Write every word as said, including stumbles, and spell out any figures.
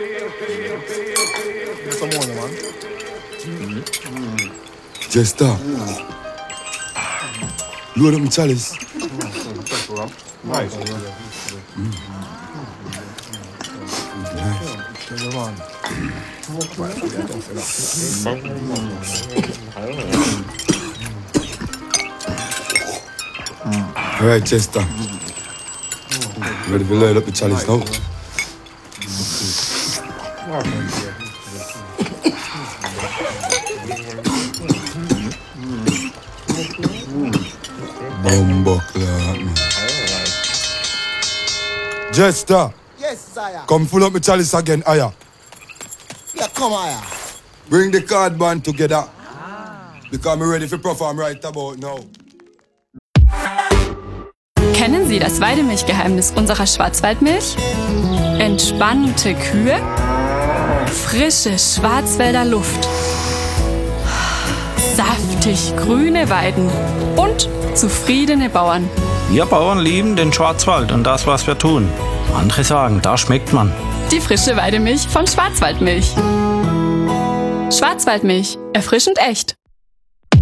Some more, man. Just stop. Load up my chalice. Nice. Mm. All right, Chester. Ready to load up the chalice now? Bumbuckler. Chester. Yes, sire. Come full up my chalice again, Aya. Yeah, come here. Bring the card band together. Because I'm ready for perform right about now. Kennen Sie das Weidemilchgeheimnis unserer Schwarzwaldmilch? Entspannte Kühe, frische Schwarzwälder Luft, saftig grüne Weiden und zufriedene Bauern. Wir Bauern lieben den Schwarzwald und das, was wir tun. Andere sagen, da schmeckt man. Die frische Weidemilch von Schwarzwaldmilch. Schwarzwaldmilch, erfrischend echt.